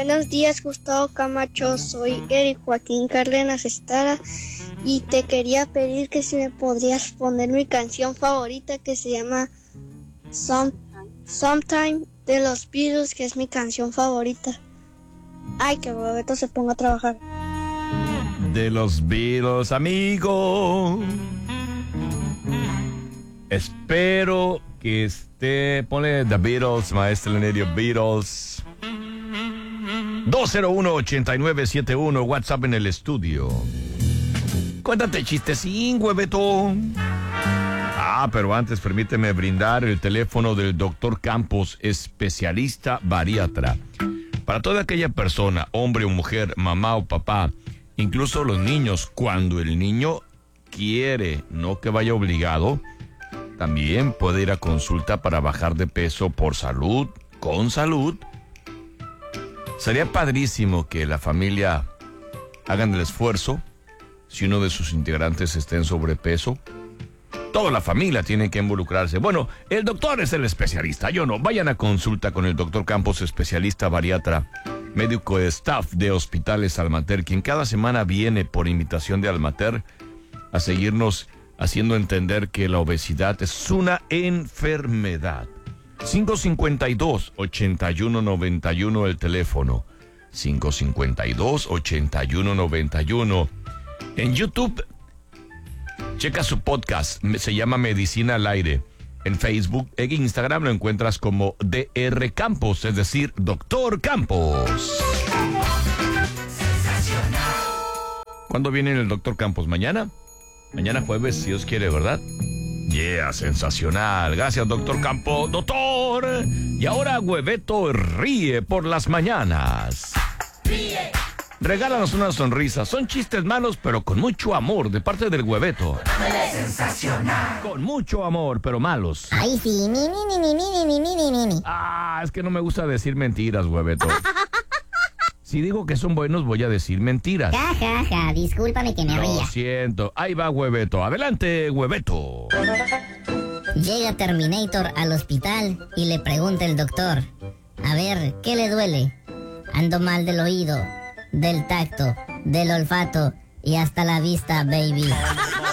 Buenos días, Gustavo Camacho. Soy Eric Joaquín Cárdenas Estrada y te quería pedir que si me podrías poner mi canción favorita que se llama Sometime de los Beatles, que es mi canción favorita. Ay, que Roberto se ponga a trabajar. De los Beatles, amigo. Espero que esté. Ponle The Beatles, maestro Lenerio Beatles. 201-8971, WhatsApp en el estudio. Cuéntate chistecín, hueveto. Pero antes permíteme brindar el teléfono del Dr. Campos, especialista bariatra. Para toda aquella persona, hombre o mujer, mamá o papá, incluso los niños, cuando el niño quiere, no que vaya obligado, también puede ir a consulta para bajar de peso por salud, con salud. Sería padrísimo que la familia hagan el esfuerzo. Si uno de sus integrantes está en sobrepeso, toda la familia tiene que involucrarse. Bueno, el doctor es el especialista, yo no. Vayan a consulta con el doctor Campos, especialista bariatra, médico de staff de Hospitales Almater, quien cada semana viene por invitación de Almater a seguirnos haciendo entender que la obesidad es una enfermedad. 552-8191 el teléfono. 552-8191. En YouTube, checa su podcast, se llama Medicina al Aire. En Facebook, en Instagram lo encuentras como DR Campos, es decir, Doctor Campos. ¿Cuándo viene el Doctor Campos? ¿Mañana? Mañana jueves, si Dios quiere, ¿verdad? Yeah, sensacional. Gracias, Doctor Campos. ¡Doctor! Y ahora Hueveto ríe por las mañanas. ¡Ríe! Regálanos una sonrisa. Son chistes malos, pero con mucho amor, de parte del Hueveto. Sensacional. Con mucho amor, pero malos. Ay, sí, mi. Es que no me gusta decir mentiras, Hueveto. Si digo que son buenos, voy a decir mentiras. Ja, discúlpame que me ría. Lo siento. Ahí va Hueveto. Adelante, Hueveto. Llega Terminator al hospital y le pregunta el doctor: a ver, ¿qué le duele? Ando mal del oído, del tacto, del olfato y hasta la vista, baby.